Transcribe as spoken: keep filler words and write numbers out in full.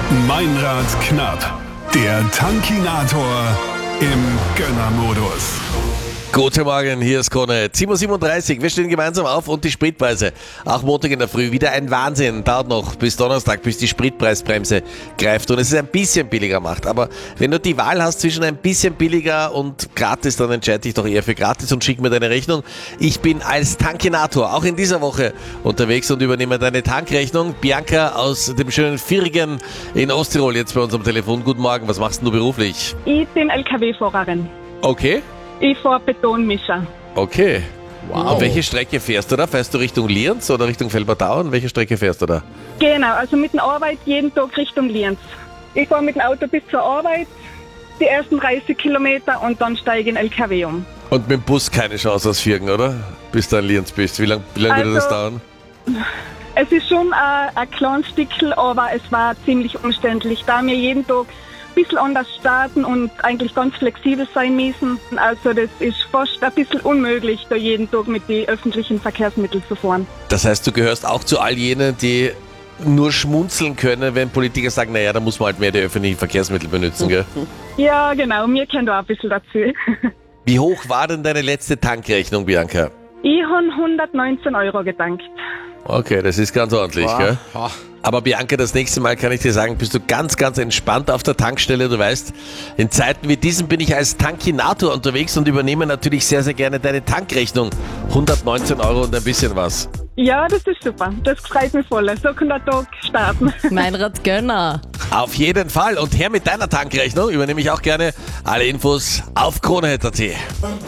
Meinrad knapp. Der Tankinator im Gönnermodus. Guten Morgen, hier ist Krone. sieben Uhr siebenunddreißig, wir stehen gemeinsam auf und die Spritpreise. Auch Montag in der Früh wieder ein Wahnsinn. Dauert noch bis Donnerstag, bis die Spritpreisbremse greift und es ist ein bisschen billiger macht. Aber wenn du die Wahl hast zwischen ein bisschen billiger und gratis, dann entscheide dich doch eher für gratis und schick mir deine Rechnung. Ich bin als Tankinator auch in dieser Woche unterwegs und übernehme deine Tankrechnung. Bianca aus dem schönen Virigen in Osttirol jetzt bei uns am Telefon. Guten Morgen, was machst du beruflich? Ich bin L K W-Fahrerin. Okay. Ich fahre Betonmischer. Okay. Wow. Und welche Strecke fährst du da? Fährst du Richtung Lienz oder Richtung Felbertauen? Welche Strecke fährst du da? Genau, also mit der Arbeit jeden Tag Richtung Lienz. Ich fahre mit dem Auto bis zur Arbeit, die ersten dreißig Kilometer und dann steige ich in L K W um. Und mit dem Bus keine Chance aus Viergen, oder? Bis du in Lienz bist. Wie lange wie lang Also, würde das dauern? Es ist schon ein, ein kleines Stückchen, aber es war ziemlich umständlich, da wir jeden Tag ein bisschen anders starten und eigentlich ganz flexibel sein müssen. Also das ist fast ein bisschen unmöglich, da jeden Tag mit den öffentlichen Verkehrsmitteln zu fahren. Das heißt, du gehörst auch zu all jenen, die nur schmunzeln können, wenn Politiker sagen, naja, da muss man halt mehr die öffentlichen Verkehrsmittel benutzen, gell? Ja, genau, wir kennen da auch ein bisschen dazu. Wie hoch war denn deine letzte Tankrechnung, Bianca? Ich habe hundertneunzehn Euro getankt. Okay, das ist ganz ordentlich, Wow. gell? Aber Bianca, das nächste Mal kann ich dir sagen, bist du ganz, ganz entspannt auf der Tankstelle. Du weißt, in Zeiten wie diesen bin ich als Tankinator unterwegs und übernehme natürlich sehr, sehr gerne deine Tankrechnung. hundertneunzehn Euro und ein bisschen was. Ja, das ist super. Das freut mich voll. So kann der Tag starten. Meinrad Gönner. Auf jeden Fall. Und her mit deiner Tankrechnung übernehme ich auch gerne alle Infos auf Krone punkt at.